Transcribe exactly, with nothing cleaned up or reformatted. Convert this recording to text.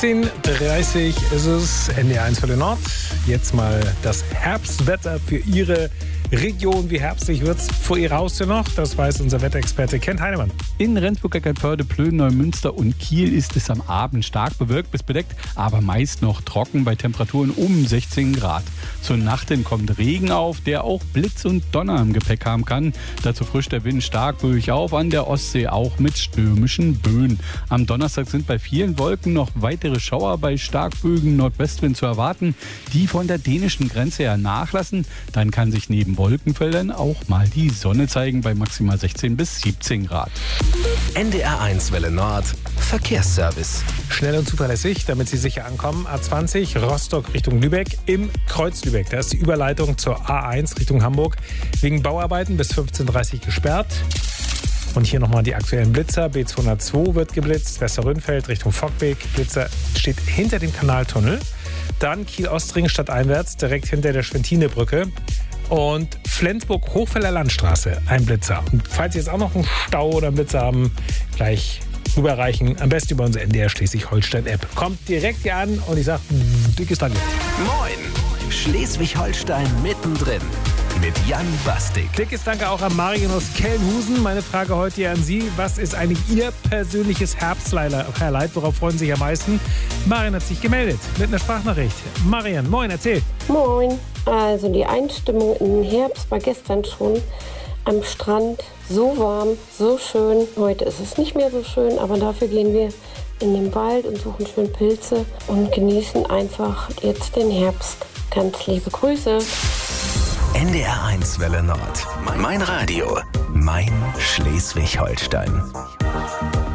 zehn Uhr dreißig ist es, N D R eins für den Nord. Jetzt mal das Herbstwetter für Ihre Region. Wie herbstlich wird es vor Ihrer Haustür noch? Das weiß unser Wetterexperte Kent Heinemann. In Rendsburg, Eckernförde, Plön, Neumünster und Kiel ist es am Abend stark bewölkt bis bedeckt, aber meist noch trocken bei Temperaturen um sechzehn Grad. Zur Nacht hin kommt Regen auf, der auch Blitz und Donner im Gepäck haben kann. Dazu frischt der Wind stark böig auf, an der Ostsee auch mit stürmischen Böen. Am Donnerstag sind bei vielen Wolken noch weitere Schauer bei starkböigen Nordwestwind zu erwarten, die von der dänischen Grenze her nachlassen. Dann kann sich neben Wolkenfeldern auch mal die Sonne zeigen bei maximal sechzehn bis siebzehn Grad. N D R eins Welle Nord Verkehrsservice. Schnell und zuverlässig, damit Sie sicher ankommen. A zwanzig Rostock Richtung Lübeck im Kreuz Lübeck. Da ist die Überleitung zur A eins Richtung Hamburg wegen Bauarbeiten bis fünfzehn Uhr dreißig gesperrt. Und hier nochmal die aktuellen Blitzer. B zweihundertzwei wird geblitzt, Westerrönfeld Richtung Fockbeek. Blitzer steht hinter dem Kanaltunnel. Dann Kiel-Ostring stadteinwärts, direkt hinter der Schwentinebrücke. Und Flensburg-Hochfelder Landstraße, ein Blitzer. Und falls Sie jetzt auch noch einen Stau oder einen Blitzer haben, gleich rüberreichen. Am besten über unsere N D R Schleswig-Holstein-App. Kommt direkt hier an und ich sage, dickes Danke. Moin, Schleswig-Holstein mittendrin mit Jan Bastik. Dickes Danke auch an Marion aus Kellenhusen. Meine Frage heute hier an Sie. Was ist eigentlich Ihr persönliches Herbsthighlight? Worauf freuen Sie sich am meisten? Marion hat sich gemeldet mit einer Sprachnachricht. Marion, moin, erzähl. Moin. Also die Einstimmung im Herbst war gestern schon am Strand. So warm, so schön. Heute ist es nicht mehr so schön, aber dafür gehen wir in den Wald und suchen schön Pilze und genießen einfach jetzt den Herbst. Ganz liebe Grüße. N D R eins Welle Nord. Mein Radio. Mein Schleswig-Holstein.